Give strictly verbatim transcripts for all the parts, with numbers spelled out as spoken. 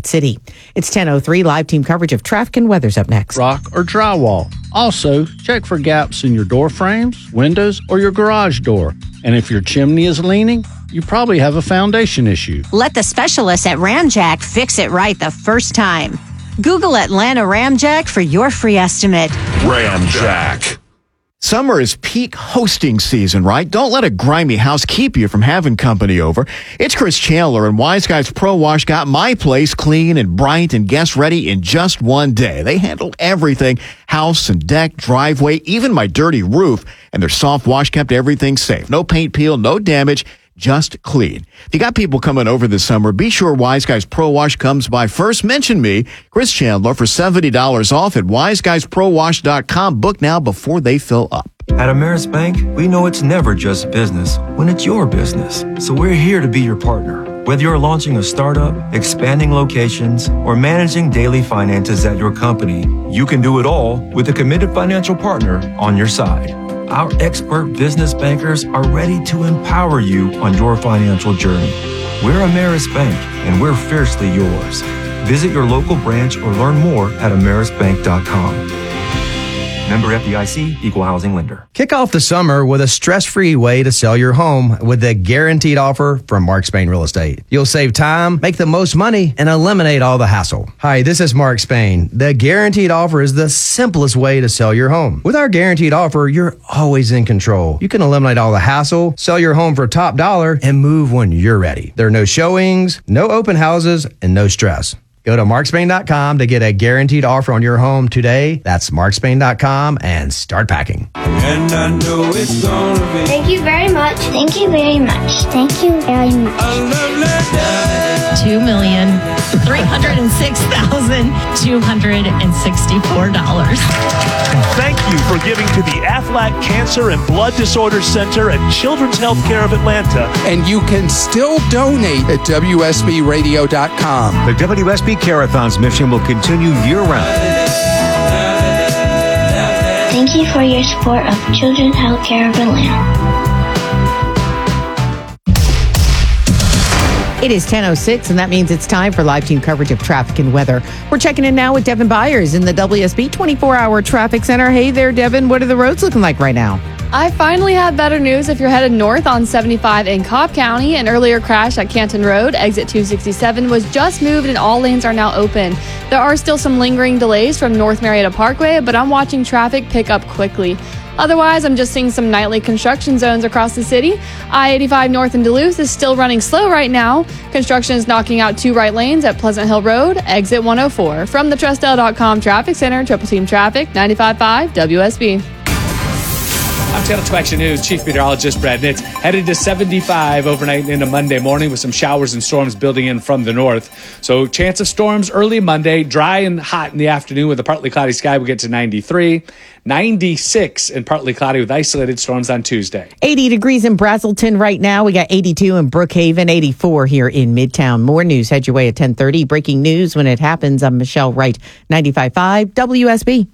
that city. It's ten oh three. Live team coverage of traffic and weather's up next. Rock or drywall. Also, check for gaps in your door frames, windows, or your garage door. And if your chimney is leaning, you probably have a foundation issue. Let the specialists at Ramjack fix it right the first time. Google Atlanta Ramjack for your free estimate. Ramjack. Summer is peak hosting season, right? Don't let a grimy house keep you from having company over. It's Chris Chandler, and Wise Guys Pro Wash got my place clean and bright and guest ready in just one day. They handled everything, house and deck, driveway, even my dirty roof, and their soft wash kept everything safe. No paint peel, no damage. Just clean. If you got people coming over this summer, be sure Wise Guys Pro Wash comes by first. Mention me, Chris Chandler, for seventy dollars off at wise guys pro wash dot com. Book now before they fill up. At Ameris Bank, we know it's never just business when it's your business. So we're here to be your partner. Whether you're launching a startup, expanding locations, or managing daily finances at your company, you can do it all with a committed financial partner on your side. Our expert business bankers are ready to empower you on your financial journey. We're Ameris Bank, and we're fiercely yours. Visit your local branch or learn more at ameris bank dot com. Member F D I C, Equal Housing Lender. Kick off the summer with a stress-free way to sell your home with the guaranteed offer from Mark Spain Real Estate. You'll save time, make the most money, and eliminate all the hassle. Hi, this is Mark Spain. The guaranteed offer is the simplest way to sell your home. With our guaranteed offer, you're always in control. You can eliminate all the hassle, sell your home for top dollar, and move when you're ready. There are no showings, no open houses, and no stress. Go to mark spain dot com to get a guaranteed offer on your home today. That's mark spain dot com and start packing. And I know it's gonna be. Thank you very much. Thank you very much. Thank you very much. Two million three hundred and six thousand two hundred and sixty-four dollars. Thank you for giving to the Aflac Cancer and Blood Disorders Center at Children's Healthcare of Atlanta. And you can still donate at W S B radio dot com. The W S B Care-a-thon's mission will continue year-round. Thank you for your support of Children's Healthcare of Atlanta. It is ten oh six, and that means it's time for live team coverage of traffic and weather. We're checking in now with Devin Byers in the W S B twenty-four hour Traffic Center. Hey there, Devin. What are the roads looking like right now? I finally have better news if you're headed north on seventy-five in Cobb County. An earlier crash at Canton Road, exit two sixty-seven, was just moved and all lanes are now open. There are still some lingering delays from North Marietta Parkway, but I'm watching traffic pick up quickly. Otherwise, I'm just seeing some nightly construction zones across the city. I eighty-five north in Duluth is still running slow right now. Construction is knocking out two right lanes at Pleasant Hill Road, exit one oh four. From the Trestel dot com Traffic Center, Triple Team Traffic, ninety-five point five W S B. I'm Channel two Action News Chief Meteorologist Brad Nitz. Headed to seventy-five overnight into Monday morning with some showers and storms building in from the north. So chance of storms early Monday, dry and hot in the afternoon with a partly cloudy sky. We'll get to ninety-three, ninety-six and partly cloudy with isolated storms on Tuesday. eighty degrees in Brazelton right now. We got eighty-two in Brookhaven, eighty-four here in Midtown. More news head your way at ten thirty. Breaking news when it happens. I'm Michelle Wright, ninety-five point five W S B.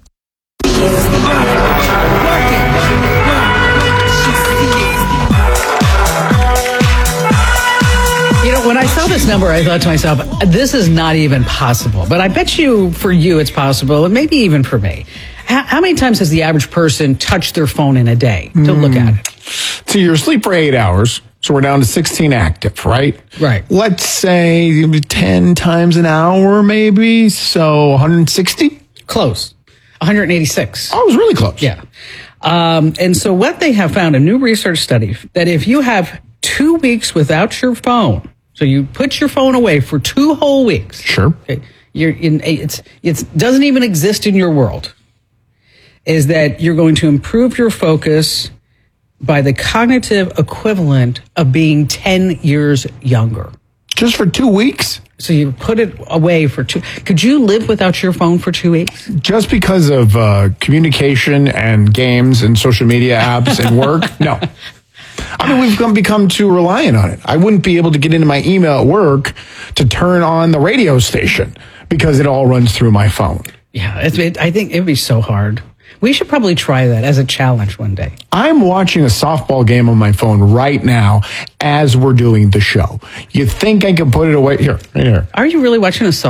You know, when I saw this number, I thought to myself, this is not even possible. But I bet you, for you, it's possible, and maybe even for me. How, how many times has the average person touched their phone in a day to mm. look at it? So you're asleep for eight hours, so we're down to sixteen active, right? Right. Let's say ten times an hour, maybe, so one hundred sixty? Close. one hundred eighty-six. Oh, I was really close. Yeah. Um, and so what they have found, a new research study, that if you have two weeks without your phone, so you put your phone away for two whole weeks. Sure. Okay, you're in, it's, it's doesn't even exist in your world, is that you're going to improve your focus by the cognitive equivalent of being ten years younger. Just for two weeks? So you put it away for two. Could you live without your phone for two weeks? Just because of uh, communication and games and social media apps and work? No. I mean, we've become too reliant on it. I wouldn't be able to get into my email at work to turn on the radio station because it all runs through my phone. Yeah, it's, it, I think it'd be so hard. We should probably try that as a challenge one day. I'm watching a softball game on my phone right now as we're doing the show. You think I can put it away? Here, right here. Are you really watching a softball?